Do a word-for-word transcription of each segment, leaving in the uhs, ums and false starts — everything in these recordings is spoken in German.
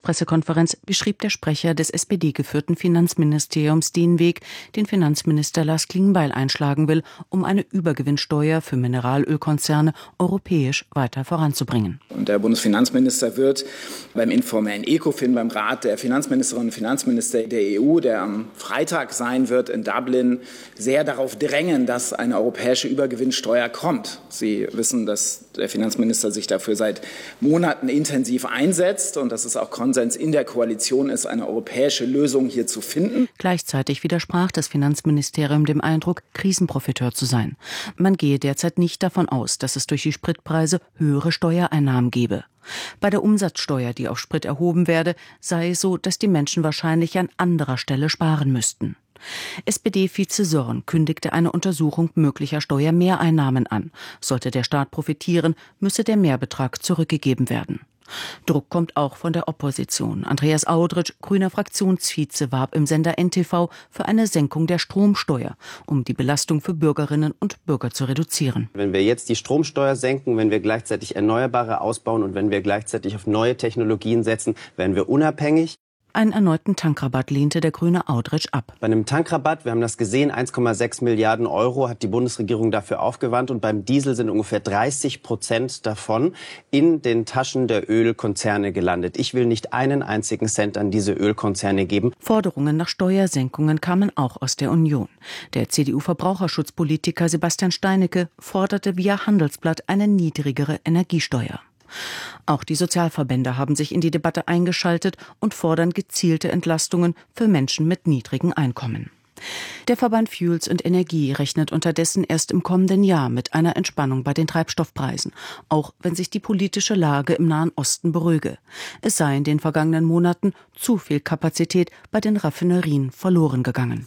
Staatspressekonferenz beschrieb der Sprecher des S P D-geführten Finanzministeriums den Weg, den Finanzminister Lars Klingbeil einschlagen will, um eine Übergewinnsteuer für Mineralölkonzerne europäisch weiter voranzubringen. Und der Bundesfinanzminister wird beim informellen ECOFIN, beim Rat der Finanzministerinnen und Finanzminister der E U, der am Freitag sein wird in Dublin, sehr darauf drängen, dass eine europäische Übergewinnsteuer kommt. Sie wissen, dass der Finanzminister sich dafür seit Monaten intensiv einsetzt und dass es auch Konsens in der Koalition ist, eine europäische Lösung hier zu finden. Gleichzeitig widersprach das Finanzministerium dem Eindruck, Krisenprofiteur zu sein. Man gehe derzeit nicht davon aus, dass es durch die Spritpreise höhere Steuereinnahmen gebe. Bei der Umsatzsteuer, die auf Sprit erhoben werde, sei es so, dass die Menschen wahrscheinlich an anderer Stelle sparen müssten. S P D-Vize Sorn kündigte eine Untersuchung möglicher Steuermehreinnahmen an. Sollte der Staat profitieren, müsse der Mehrbetrag zurückgegeben werden. Druck kommt auch von der Opposition. Andreas Audritsch, grüner Fraktionsvize, warb im Sender N T V für eine Senkung der Stromsteuer, um die Belastung für Bürgerinnen und Bürger zu reduzieren. Wenn wir jetzt die Stromsteuer senken, wenn wir gleichzeitig Erneuerbare ausbauen und wenn wir gleichzeitig auf neue Technologien setzen, werden wir unabhängig. Einen erneuten Tankrabatt lehnte der grüne Audritsch ab. Bei einem Tankrabatt, wir haben das gesehen, eins Komma sechs Milliarden Euro hat die Bundesregierung dafür aufgewandt und beim Diesel sind ungefähr dreißig Prozent davon in den Taschen der Ölkonzerne gelandet. Ich will nicht einen einzigen Cent an diese Ölkonzerne geben. Forderungen nach Steuersenkungen kamen auch aus der Union. Der C D U-Verbraucherschutzpolitiker Sebastian Steinecke forderte via Handelsblatt eine niedrigere Energiesteuer. Auch die Sozialverbände haben sich in die Debatte eingeschaltet und fordern gezielte Entlastungen für Menschen mit niedrigen Einkommen. Der Verband Fuels und Energie rechnet unterdessen erst im kommenden Jahr mit einer Entspannung bei den Treibstoffpreisen, auch wenn sich die politische Lage im Nahen Osten beruhige. Es sei in den vergangenen Monaten zu viel Kapazität bei den Raffinerien verloren gegangen.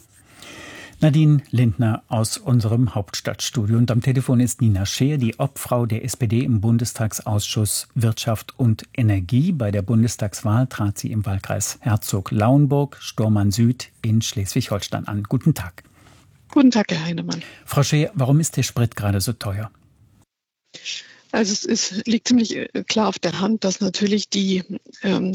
Nadine Lindner aus unserem Hauptstadtstudio. Und am Telefon ist Nina Scheer, die Obfrau der S P D im Bundestagsausschuss Wirtschaft und Energie. Bei der Bundestagswahl trat sie im Wahlkreis Herzog-Lauenburg, Stormarn Süd in Schleswig-Holstein an. Guten Tag. Guten Tag, Herr Heinemann. Frau Scheer, warum ist der Sprit gerade so teuer? Also es ist, liegt ziemlich klar auf der Hand, dass natürlich die ähm,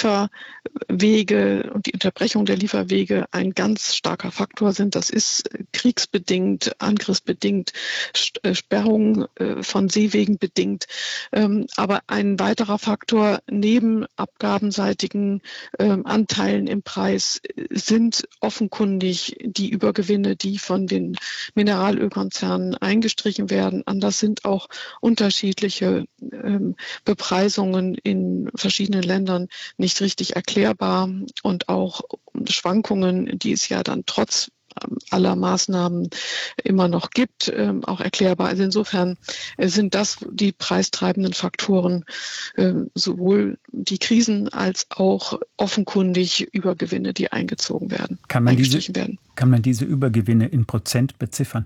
Lieferwege und die Unterbrechung der Lieferwege ein ganz starker Faktor sind. Das ist kriegsbedingt, angriffsbedingt, Sperrung äh, von Seewegen bedingt. Ähm, aber ein weiterer Faktor neben abgabenseitigen ähm, Anteilen im Preis sind offenkundig die Übergewinne, die von den Mineralölkonzernen eingestrichen werden. Anders sind auch unterschiedliche unterschiedliche ähm, Bepreisungen in verschiedenen Ländern nicht richtig erklärbar und auch Schwankungen, die es ja dann trotz aller Maßnahmen immer noch gibt, ähm, auch erklärbar. Also insofern äh, sind das die preistreibenden Faktoren, äh, sowohl die Krisen als auch offenkundig Übergewinne, die eingezogen werden, kann man eingestrichen diese, werden. Kann man diese Übergewinne in Prozent beziffern?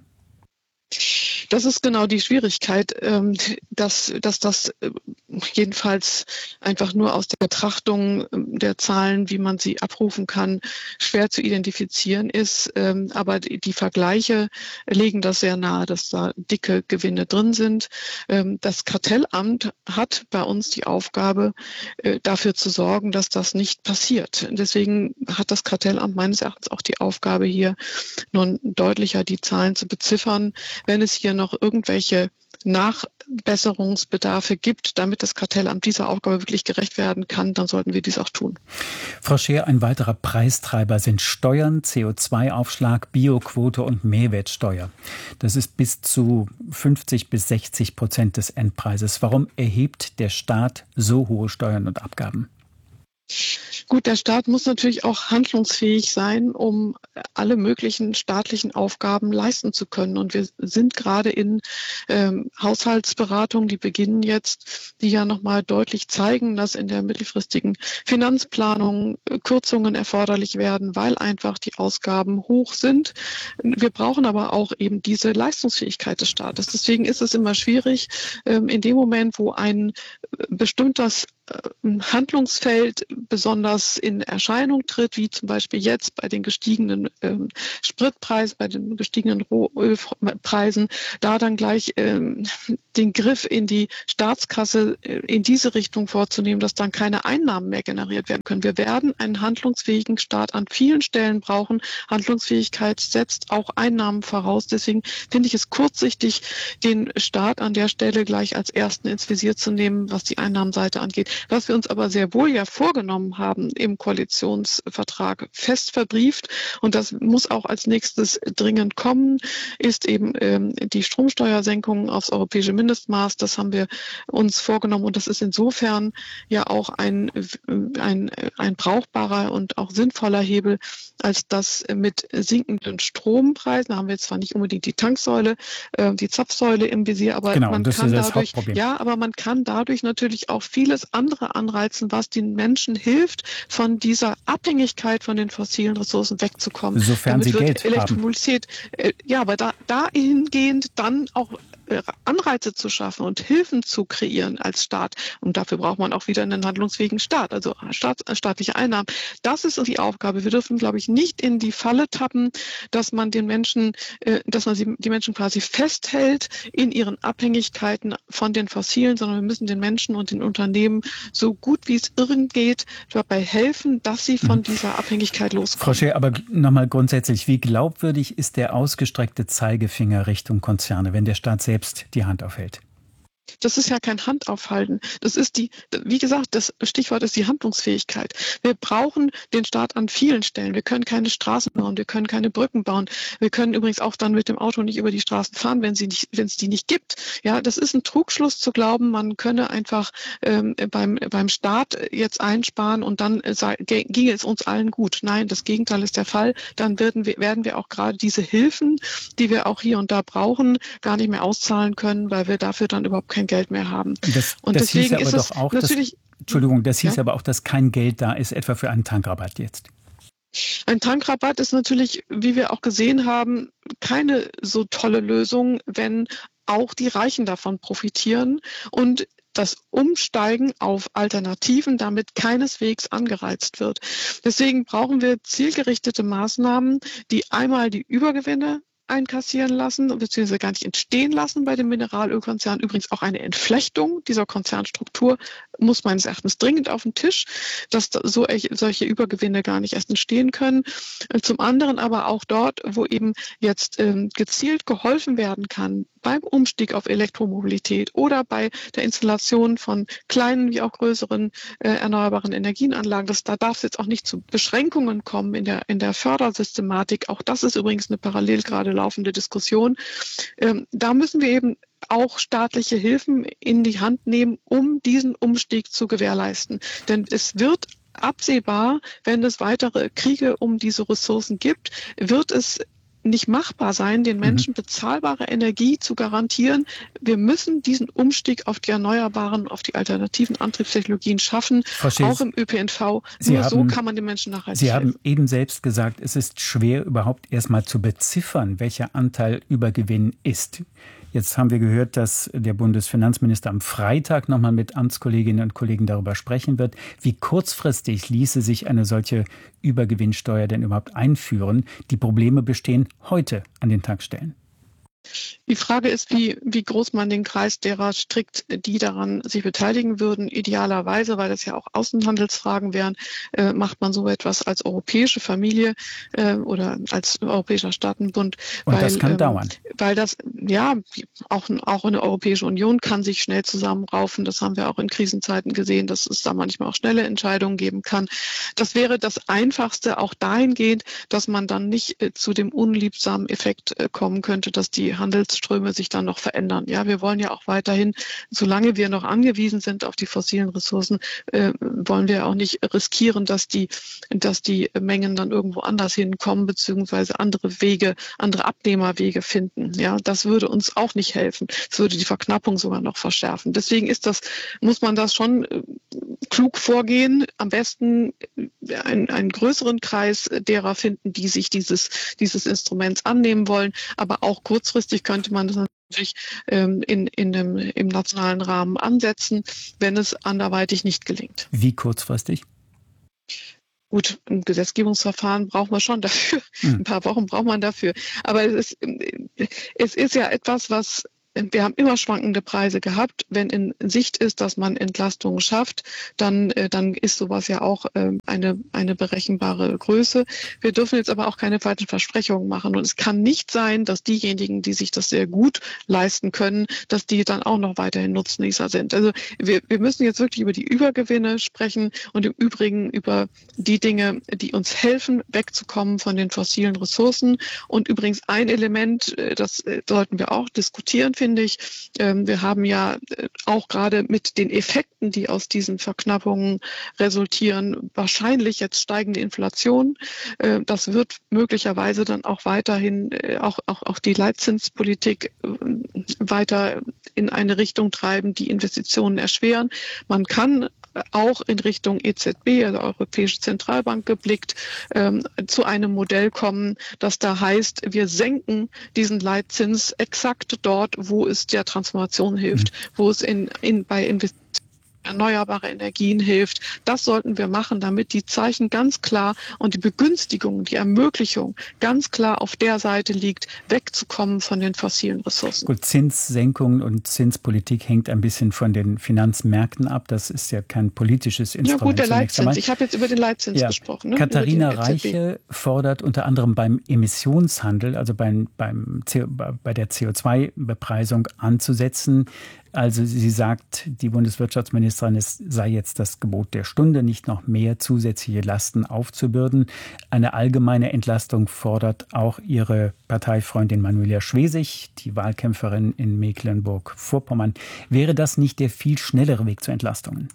Das ist genau die Schwierigkeit, dass, dass das jedenfalls einfach nur aus der Betrachtung der Zahlen, wie man sie abrufen kann, schwer zu identifizieren ist. Aber die Vergleiche legen das sehr nahe, dass da dicke Gewinne drin sind. Das Kartellamt hat bei uns die Aufgabe, dafür zu sorgen, dass das nicht passiert. Deswegen hat das Kartellamt meines Erachtens auch die Aufgabe, hier nun deutlicher die Zahlen zu beziffern. Wenn es hier noch irgendwelche Nachbesserungsbedarfe gibt, damit das Kartellamt dieser Aufgabe wirklich gerecht werden kann, dann sollten wir dies auch tun. Frau Scheer, ein weiterer Preistreiber sind Steuern, C O zwei Aufschlag, Bioquote und Mehrwertsteuer. Das ist bis zu fünfzig bis sechzig Prozent des Endpreises. Warum erhebt der Staat so hohe Steuern und Abgaben? Gut, der Staat muss natürlich auch handlungsfähig sein, um alle möglichen staatlichen Aufgaben leisten zu können. Und wir sind gerade in ähm, Haushaltsberatungen, die beginnen jetzt, die ja nochmal deutlich zeigen, dass in der mittelfristigen Finanzplanung äh, Kürzungen erforderlich werden, weil einfach die Ausgaben hoch sind. Wir brauchen aber auch eben diese Leistungsfähigkeit des Staates. Deswegen ist es immer schwierig, ähm, in dem Moment, wo ein bestimmtes Handlungsfeld besonders in Erscheinung tritt, wie zum Beispiel jetzt bei den gestiegenen ähm, Spritpreisen, bei den gestiegenen Rohölpreisen, da dann gleich ähm, den Griff in die Staatskasse äh, in diese Richtung vorzunehmen, dass dann keine Einnahmen mehr generiert werden können. Wir werden einen handlungsfähigen Staat an vielen Stellen brauchen. Handlungsfähigkeit setzt auch Einnahmen voraus. Deswegen finde ich es kurzsichtig, den Staat an der Stelle gleich als Ersten ins Visier zu nehmen, was die Einnahmenseite angeht. Was wir uns aber sehr wohl ja vorgenommen haben, im Koalitionsvertrag fest verbrieft, und das muss auch als nächstes dringend kommen, ist eben ähm, die Stromsteuersenkung aufs europäische Mindestmaß. Das haben wir uns vorgenommen, und das ist insofern ja auch ein, ein, ein brauchbarer und auch sinnvoller Hebel, als dass mit sinkenden Strompreisen, da haben wir jetzt zwar nicht unbedingt die Tanksäule, äh, die Zapfsäule im Visier, aber genau, man das kann ist das dadurch, Hauptproblem. ja, aber man kann dadurch natürlich auch vieles andere anreizen, was den Menschen hilft, von dieser Abhängigkeit von den fossilen Ressourcen wegzukommen. Sofern Damit sie wird Geld Elektromobilität, äh, ja, aber da, dahingehend dann auch Anreize zu schaffen und Hilfen zu kreieren als Staat. Und dafür braucht man auch wieder einen handlungsfähigen Staat, also Staat, staatliche Einnahmen. Das ist die Aufgabe. Wir dürfen, glaube ich, nicht in die Falle tappen, dass man den Menschen, äh, dass man sie, die Menschen quasi festhält in ihren Abhängigkeiten von den Fossilen, sondern wir müssen den Menschen und den Unternehmen so gut wie es irgend geht dabei helfen, dass sie von dieser Abhängigkeit loskommen. Frau Scheer, aber nochmal grundsätzlich, wie glaubwürdig ist der ausgestreckte Zeigefinger Richtung Konzerne, wenn der Staat selbst die Hand aufhält? Das ist ja kein Handaufhalten. Das ist die, wie gesagt, das Stichwort ist die Handlungsfähigkeit. Wir brauchen den Staat an vielen Stellen. Wir können keine Straßen bauen, wir können keine Brücken bauen. Wir können übrigens auch dann mit dem Auto nicht über die Straßen fahren, wenn sie nicht, wenn es die nicht gibt. Ja, das ist ein Trugschluss zu glauben, man könne einfach ähm, beim beim Staat jetzt einsparen und dann äh, sei, ginge es uns allen gut. Nein, das Gegenteil ist der Fall. Dann werden wir werden wir auch gerade diese Hilfen, die wir auch hier und da brauchen, gar nicht mehr auszahlen können, weil wir dafür dann überhaupt kein Geld mehr haben. Das, und das deswegen hieß aber ist doch auch, es natürlich. Dass, Entschuldigung, das hieß ja? aber auch, dass kein Geld da ist, etwa für einen Tankrabatt jetzt. Ein Tankrabatt ist natürlich, wie wir auch gesehen haben, keine so tolle Lösung, wenn auch die Reichen davon profitieren und das Umsteigen auf Alternativen damit keineswegs angereizt wird. Deswegen brauchen wir zielgerichtete Maßnahmen, die einmal die Übergewinne einkassieren lassen bzw. gar nicht entstehen lassen bei den Mineralölkonzernen. Übrigens auch eine Entflechtung dieser Konzernstruktur muss meines Erachtens dringend auf den Tisch, dass so solche Übergewinne gar nicht erst entstehen können. Zum anderen aber auch dort, wo eben jetzt ähm, gezielt geholfen werden kann beim Umstieg auf Elektromobilität oder bei der Installation von kleinen wie auch größeren äh, erneuerbaren Energienanlagen. Das, da darf es jetzt auch nicht zu Beschränkungen kommen in der, in der Fördersystematik. Auch das ist übrigens eine parallel gerade laufende Diskussion. Ähm, da müssen wir eben auch staatliche Hilfen in die Hand nehmen, um diesen Umstieg zu gewährleisten. Denn es wird absehbar, wenn es weitere Kriege um diese Ressourcen gibt, wird es nicht machbar sein, den Menschen bezahlbare Energie zu garantieren. Wir müssen diesen Umstieg auf die erneuerbaren, auf die alternativen Antriebstechnologien schaffen, auch im Ö P N V. Sie Nur haben, so kann man den Menschen nachhaltig Sie helfen. haben eben selbst gesagt, es ist schwer überhaupt erstmal zu beziffern, welcher Anteil Übergewinn ist. Jetzt haben wir gehört, dass der Bundesfinanzminister am Freitag nochmal mit Amtskolleginnen und Kollegen darüber sprechen wird. Wie kurzfristig ließe sich eine solche Übergewinnsteuer denn überhaupt einführen? Die Probleme bestehen heute an den Tankstellen. Die Frage ist, wie, wie groß man den Kreis derer strickt, die daran sich beteiligen würden. Idealerweise, weil das ja auch Außenhandelsfragen wären, äh, macht man so etwas als europäische Familie äh, oder als Europäischer Staatenbund. Und weil, das kann ähm, dauern. Weil das, ja, auch, auch eine Europäische Union kann sich schnell zusammenraufen. Das haben wir auch in Krisenzeiten gesehen, dass es da manchmal auch schnelle Entscheidungen geben kann. Das wäre das Einfachste, auch dahingehend, dass man dann nicht äh, zu dem unliebsamen Effekt äh, kommen könnte, dass die Handelsströme sich dann noch verändern. Ja, wir wollen ja auch weiterhin, solange wir noch angewiesen sind auf die fossilen Ressourcen, äh, wollen wir auch nicht riskieren, dass die, dass die Mengen dann irgendwo anders hinkommen, beziehungsweise andere Wege, andere Abnehmerwege finden. Ja, das würde uns auch nicht helfen. Das würde die Verknappung sogar noch verschärfen. Deswegen ist das, muss man das schon äh, klug vorgehen. Am besten äh, einen, einen größeren Kreis derer finden, die sich dieses, dieses Instruments annehmen wollen, aber auch kurzfristig könnte man das sich ähm, in, in dem, im nationalen Rahmen ansetzen, wenn es anderweitig nicht gelingt. Wie kurzfristig? Gut, ein Gesetzgebungsverfahren braucht man schon dafür. Hm. Ein paar Wochen braucht man dafür. Aber es ist, es ist ja etwas, was wir haben immer schwankende Preise gehabt. Wenn in Sicht ist, dass man Entlastungen schafft, dann, äh, dann ist sowas ja auch äh, eine, eine berechenbare Größe. Wir dürfen jetzt aber auch keine falschen Versprechungen machen. Und es kann nicht sein, dass diejenigen, die sich das sehr gut leisten können, dass die dann auch noch weiterhin Nutznießer sind. Also wir, wir müssen jetzt wirklich über die Übergewinne sprechen und im Übrigen über die Dinge, die uns helfen, wegzukommen von den fossilen Ressourcen. Und übrigens ein Element, das sollten wir auch diskutieren, finde ich. Wir haben ja auch gerade mit den Effekten, die aus diesen Verknappungen resultieren, wahrscheinlich jetzt steigende Inflation. Das wird möglicherweise dann auch weiterhin auch, auch, auch die Leitzinspolitik weiter in eine Richtung treiben, die Investitionen erschweren. Man kann auch in Richtung E Z B, also Europäische Zentralbank geblickt, ähm, zu einem Modell kommen, das da heißt, wir senken diesen Leitzins exakt dort, wo es der Transformation hilft, mhm. wo es in, in, bei Investitionen erneuerbare Energien hilft. Das sollten wir machen, damit die Zeichen ganz klar und die Begünstigung, die Ermöglichung ganz klar auf der Seite liegt, wegzukommen von den fossilen Ressourcen. Gut, Zinssenkungen und Zinspolitik hängt ein bisschen von den Finanzmärkten ab. Das ist ja kein politisches Instrument. Ja gut, der Leitzins. Ich habe jetzt über den Leitzins ja. gesprochen. Ne? Katharina Reiche fordert unter anderem beim Emissionshandel, also beim, beim C O, bei der C O zwei Bepreisung anzusetzen. Also sie sagt, die Bundeswirtschaftsministerin, es sei jetzt das Gebot der Stunde, nicht noch mehr zusätzliche Lasten aufzubürden. Eine allgemeine Entlastung fordert auch ihre Parteifreundin Manuela Schwesig, die Wahlkämpferin in Mecklenburg-Vorpommern. Wäre das nicht der viel schnellere Weg zu Entlastungen?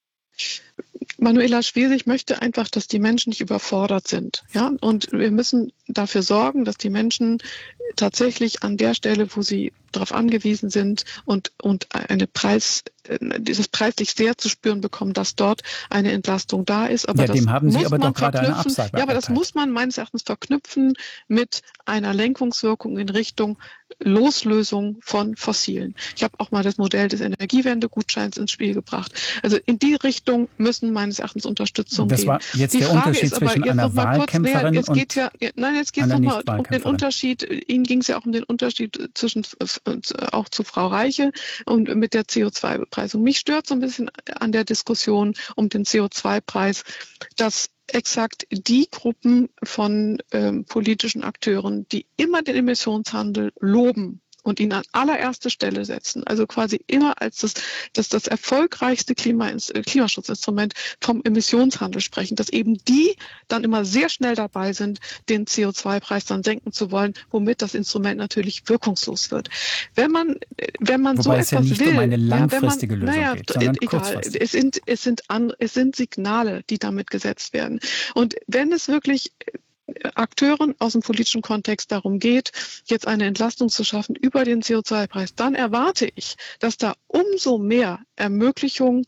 Manuela Schwesig möchte einfach, dass die Menschen nicht überfordert sind. Ja? Und wir müssen dafür sorgen, dass die Menschen tatsächlich an der Stelle, wo sie darauf angewiesen sind und, und eine Preis, dieses preislich sehr zu spüren bekommen, dass dort eine Entlastung da ist. Aber ja, das dem haben Sie muss aber man doch gerade eine Absage. Ja, aber das muss man meines Erachtens verknüpfen mit einer Lenkungswirkung in Richtung Loslösung von Fossilen. Ich habe auch mal das Modell des Energiewendegutscheins ins Spiel gebracht. Also in die Richtung müssen meines Erachtens Unterstützung das gehen. War jetzt die der Frage Unterschied ist aber zwischen jetzt einer noch mal kurz, Wahlkämpferin jetzt und geht ja, Nein, jetzt geht es einer nochmal um den Unterschied. Ihnen ging es ja auch um den Unterschied zwischen auch zu Frau Reiche und mit der C O zwei Bepreisung. Mich stört so ein bisschen an der Diskussion um den C O zwei Preis, dass exakt die Gruppen von ähm, politischen Akteuren, die immer den Emissionshandel loben und ihn an allererste Stelle setzen, also quasi immer als das, das, das erfolgreichste Klima, Klimaschutzinstrument vom Emissionshandel sprechen, dass eben die dann immer sehr schnell dabei sind, den C O zwei Preis dann senken zu wollen, womit das Instrument natürlich wirkungslos wird. Wenn man, wenn man Wobei so es etwas ja nicht will, um eine langfristige ja, wenn man, Lösung naja, geht, sondern egal, kurzfristig. es sind, es sind an, es sind Signale, die damit gesetzt werden. Und wenn es wirklich Akteuren aus dem politischen Kontext darum geht, jetzt eine Entlastung zu schaffen über den C O zwei Preis, dann erwarte ich, dass da umso mehr Ermöglichung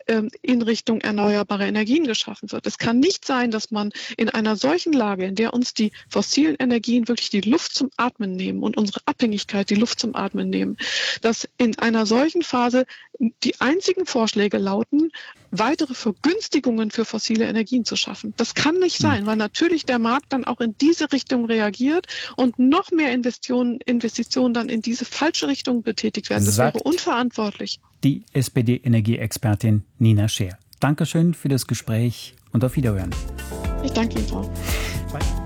in Richtung erneuerbare Energien geschaffen wird. Es kann nicht sein, dass man in einer solchen Lage, in der uns die fossilen Energien wirklich die Luft zum Atmen nehmen und unsere Abhängigkeit die Luft zum Atmen nehmen, dass in einer solchen Phase die einzigen Vorschläge lauten, weitere Vergünstigungen für fossile Energien zu schaffen. Das kann nicht sein, weil natürlich der Markt dann auch in diese Richtung reagiert und noch mehr Investitionen, Investitionen dann in diese falsche Richtung betätigt werden. Das Sagt wäre unverantwortlich. Die S P D-Energieexpertin Nina Scheer. Dankeschön für das Gespräch und auf Wiederhören. Ich danke Ihnen, Frau. Bye.